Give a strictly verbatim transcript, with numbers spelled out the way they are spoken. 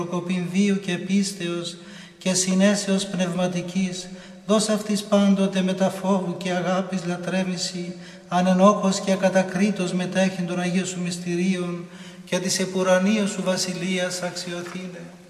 προκοπήν και πίστεως και συνέσεως πνευματικής, δώσ' αυτής πάντοτε με τα φόβου και αγάπης λατρεύηση, ανενόχος και ακατακρίτως μετέχει των Αγίων Σου μυστηρίων και της επουρανίου Σου βασιλείας αξιοθήνε.